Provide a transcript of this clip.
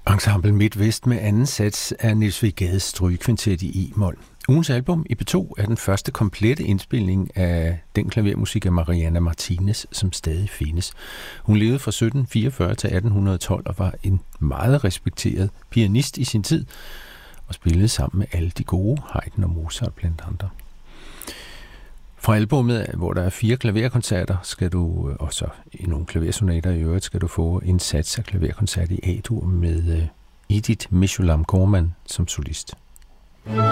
Ensemble MidtVest med anden sats af Niels W. Gades strygekvintet i E-mol. Ugens album i P2 er den første komplette indspilning af den klavermusik af Mariana Martinez, som stadig findes. Hun levede fra 1744 til 1812 og var en meget respekteret pianist i sin tid og spillede sammen med alle de gode, Haydn og Mozart blandt andre. Fra albumet, hvor der er 4 klaverkoncerter, skal du, og så i nogle klaversonater i øvrigt, skal du få en sats af klaverkoncert i A-dur med Edith Meshulam Corman som solist.